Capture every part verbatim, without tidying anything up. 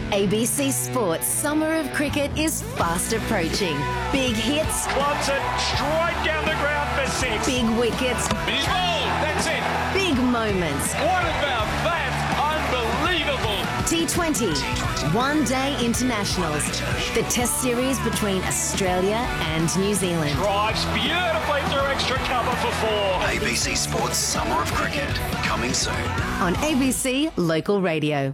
A B C Sports Summer of Cricket is fast approaching. Big hits. Wants it straight down the ground for six. Big wickets. He's bowled. That's it. Big moments. What about that? Unbelievable. T twenty. One Day Internationals. The Test series between Australia and New Zealand. Drives beautifully through extra cover for four. A B C Sports Summer of Cricket, coming soon. On A B C Local Radio.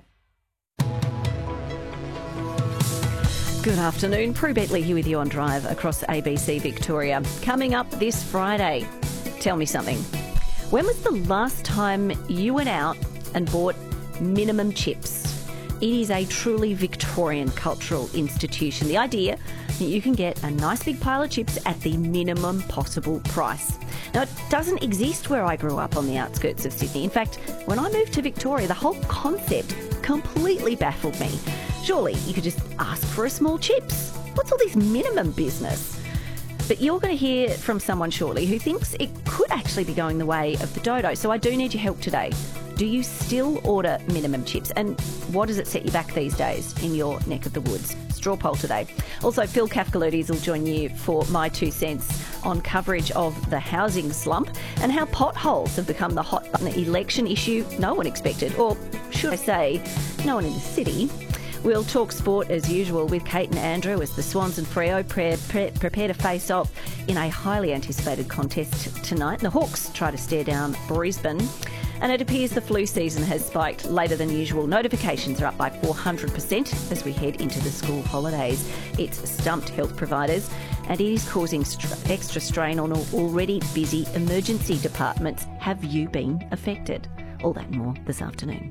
Good afternoon. Prue Betley here with you on Drive across A B C Victoria. Coming up this Friday, tell me something. When was the last time you went out and bought minimum chips? It is a truly Victorian cultural institution. The idea that you can get a nice big pile of chips at the minimum possible price. Now, it doesn't exist where I grew up on the outskirts of Sydney. In fact, when I moved to Victoria, the whole concept completely baffled me. Surely you could just ask for a small chips. What's all this minimum business? But you're going to hear from someone shortly who thinks it could actually be going the way of the dodo. So I do need your help today. Do you still order minimum chips? And what does it set you back these days in your neck of the woods? Straw poll today. Also, Phil Kafkaloutis will join you for my two cents on coverage of the housing slump and how potholes have become the hot button election issue no one expected, or should I say, no one in the city. We'll talk sport as usual with Kate and Andrew as the Swans and Freo pre- pre- prepare to face off in a highly anticipated contest tonight. The Hawks try to stare down Brisbane. And it appears the flu season has spiked later than usual. Notifications are up by four hundred percent as we head into the school holidays. It's stumped health providers and it is causing st- extra strain on already busy emergency departments. Have you been affected? All that and more this afternoon.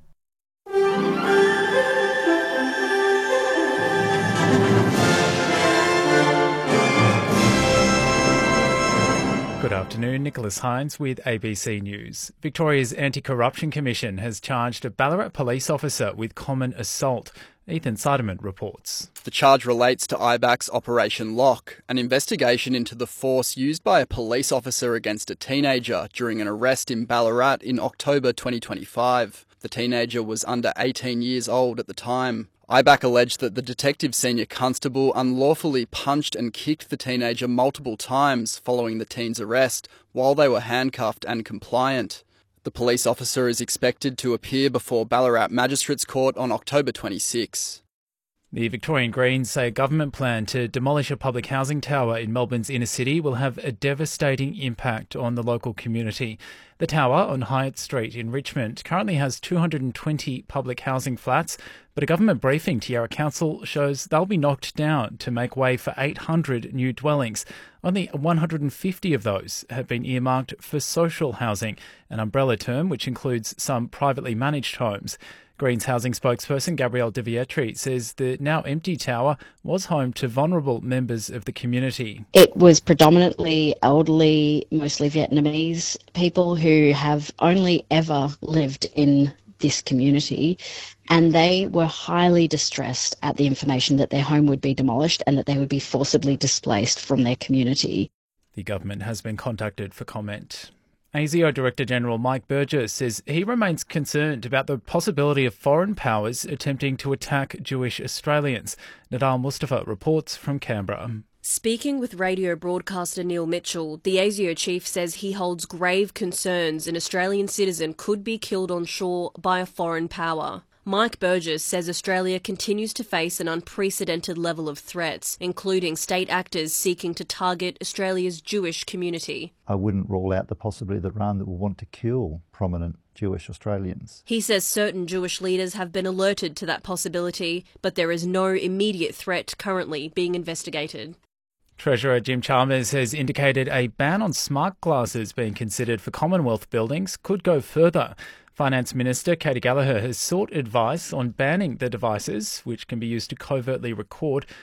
Good afternoon, Nicholas Hines with A B C News. Victoria's Anti-Corruption Commission has charged a Ballarat police officer with common assault. Ethan Sideman reports. The charge relates to I BAC's Operation Lock, an investigation into the force used by a police officer against a teenager during an arrest in Ballarat in October twenty twenty-five. The teenager was under eighteen years old at the time. I BAC alleged that the detective senior constable unlawfully punched and kicked the teenager multiple times following the teen's arrest while they were handcuffed and compliant. The police officer is expected to appear before Ballarat Magistrates Court on October twenty-sixth. The Victorian Greens say a government plan to demolish a public housing tower in Melbourne's inner city will have a devastating impact on the local community. The tower on Hyatt Street in Richmond currently has two hundred twenty public housing flats, but a government briefing to Yarra Council shows they'll be knocked down to make way for eight hundred new dwellings. Only one hundred fifty of those have been earmarked for social housing, an umbrella term which includes some privately managed homes. Greens housing spokesperson Gabrielle De Vietri says the now empty tower was home to vulnerable members of the community. It was predominantly elderly, mostly Vietnamese people who have only ever lived in this community, and they were highly distressed at the information that their home would be demolished and that they would be forcibly displaced from their community. The government has been contacted for comment. A S I O Director-General Mike Burgess says he remains concerned about the possibility of foreign powers attempting to attack Jewish Australians. Nadal Mustafa reports from Canberra. Speaking with radio broadcaster Neil Mitchell, the A S I O chief says he holds grave concerns an Australian citizen could be killed on shore by a foreign power. Mike Burgess says Australia continues to face an unprecedented level of threats, including state actors seeking to target Australia's Jewish community. I wouldn't rule out the possibility that Iran will want to kill prominent Jewish Australians. He says certain Jewish leaders have been alerted to that possibility, but there is no immediate threat currently being investigated. Treasurer Jim Chalmers has indicated a ban on smart glasses being considered for Commonwealth buildings could go further. Finance Minister Katie Gallagher has sought advice on banning the devices, which can be used to covertly record,